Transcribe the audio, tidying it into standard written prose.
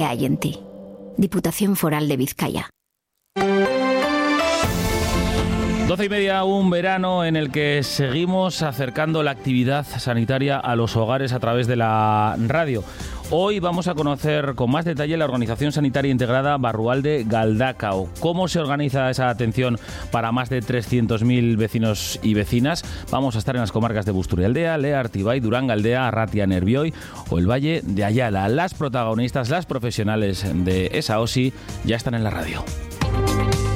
hay en ti. Diputación Foral de Vizcaya. 12:30, un verano en el que seguimos acercando la actividad sanitaria a los hogares a través de la radio. Hoy vamos a conocer con más detalle la Organización Sanitaria Integrada Barrualde-Galdakao. ¿Cómo se organiza esa atención para más de 300.000 vecinos y vecinas? Vamos a estar en las comarcas de Busturialdea, Lea, Artibay, Durangaldea, Arratia, Nervioi o el Valle de Ayala. Las protagonistas, las profesionales de esa OSI ya están en la radio.